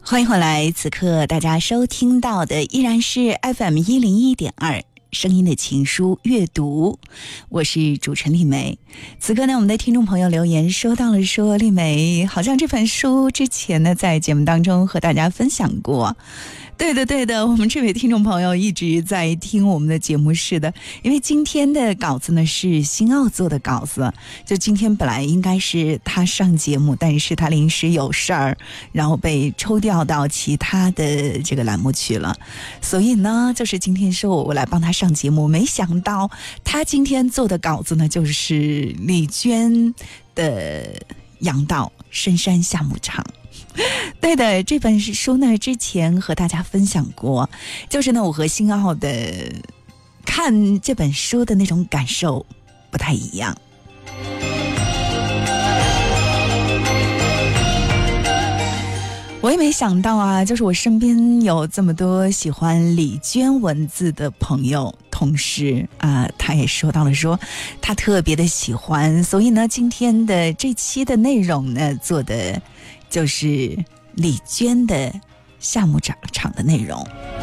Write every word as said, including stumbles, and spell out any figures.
欢迎回来，此刻大家收听到的依然是 F M 一零一点二声音的情书阅读，我是主持人丽梅。此刻呢，我们的听众朋友留言收到了，说丽梅好像这本书之前呢在节目当中和大家分享过。对的对的，我们这位听众朋友一直在听我们的节目，是的，因为今天的稿子呢是新奥做的稿子，就今天本来应该是他上节目，但是他临时有事儿，然后被抽调到其他的这个栏目去了，所以呢就是今天说我来帮他上节目，没想到他今天做的稿子呢就是丽娟的杨道深山下牧场。对的，这本书呢之前和大家分享过，就是呢我和新奥的看这本书的那种感受不太一样。我也没想到啊，就是我身边有这么多喜欢李娟文字的朋友同事啊、呃，他也说到了说他特别的喜欢，所以呢今天的这期的内容呢做的就是李娟的夏牧场的内容。